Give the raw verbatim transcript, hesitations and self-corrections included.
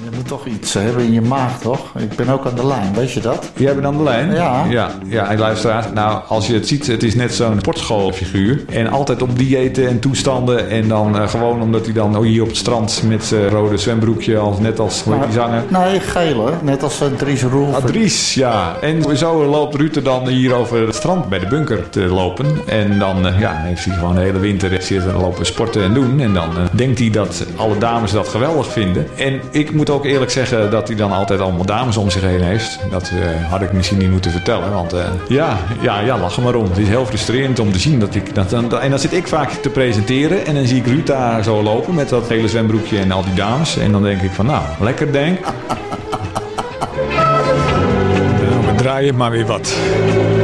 Je moet toch iets hebben in je maag, toch? Ik ben ook aan de lijn, weet je dat? Jij bent aan de lijn? Ja. Ja, ja en luisteraars, nou, als je het ziet, het is net zo'n sportschoolfiguur. En altijd op diëten en toestanden. En dan uh, gewoon omdat hij dan hier op het strand met zijn rode zwembroekje, als, net als, hoe heet die zanger? Nee, gele, net als uh, Dries Roel. Ah, Dries, ja. En zo loopt Ruud dan hier over het strand bij de bunker te lopen. En dan uh, ja, heeft hij gewoon de hele winter zitten lopen sporten en doen. En dan uh, denkt hij dat alle dames dat geweldig vinden. En ik moet ook eerlijk zeggen dat hij dan altijd allemaal dames om zich heen heeft. Dat uh, had ik misschien niet moeten vertellen. Want uh, ja, ja, ja, lach er maar om. Het is heel frustrerend om te zien dat ik... Dat, dat, en dan zit ik vaak te presenteren. En dan zie ik Ruud daar zo lopen met dat hele zwembroekje en al die dames. En dan denk ik van nou, lekker denk. We draaien maar weer wat.